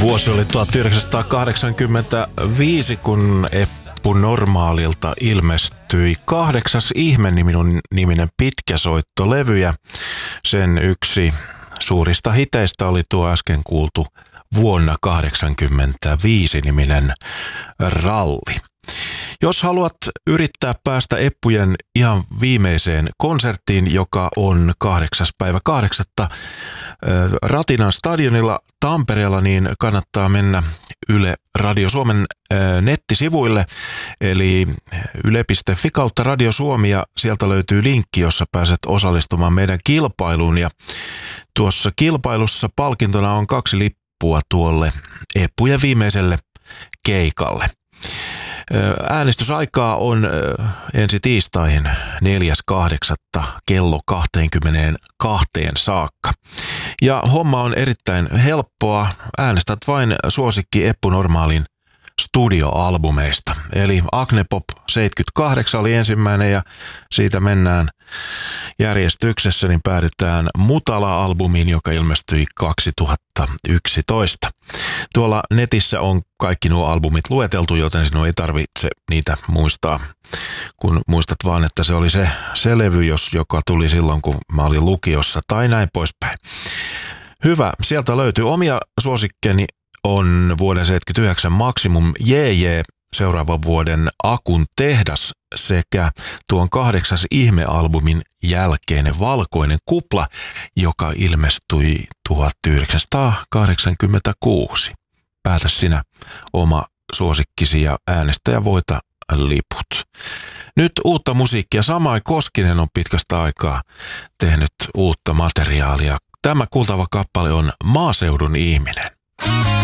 Vuosi oli 1985, kun Eppu Normaalilta ilmestyi 8. ihme-niminen pitkäsoittolevy, ja sen yksi suurista hiteistä oli tuo äsken kuultu vuonna 1985 niminen Ralli. Jos haluat yrittää päästä Eppujen ihan viimeiseen konserttiin, joka on 8.8. Ratinan stadionilla Tampereella, niin kannattaa mennä Yle Radio Suomen nettisivuille, eli yle.fi kautta Radio Suomi, ja sieltä löytyy linkki, jossa pääset osallistumaan meidän kilpailuun, ja tuossa kilpailussa palkintona on 2 lippua tuolle Eppujen viimeiselle keikalle. Äänestysaikaa on ensi tiistaihin 4.8. kello 22 saakka. Ja homma on erittäin helppoa. Äänestät vain suosikki Eppu Normaalin studioalbumeista. Eli Agnepop 78 oli ensimmäinen, ja siitä mennään järjestyksessä, niin päädytään Mutala-albumiin, joka ilmestyi 2011. Tuolla netissä on kaikki nuo albumit lueteltu, joten sinun ei tarvitse niitä muistaa, kun muistat vaan, että se oli se levy, joka tuli silloin, kun mä olin lukiossa tai näin poispäin. Hyvä, sieltä löytyy omia suosikkeni. On vuoden 79 Maximum JJ, seuraavan vuoden Akun tehdas sekä tuon 8. ihme-albumin jälkeinen Valkoinen kupla, joka ilmestyi 1986. Päätä sinä oma suosikkisi ja äänestä ja voita liput. Nyt uutta musiikkia. Samai Koskinen on pitkästä aikaa tehnyt uutta materiaalia. Tämä kuultava kappale on Maaseudun ihminen.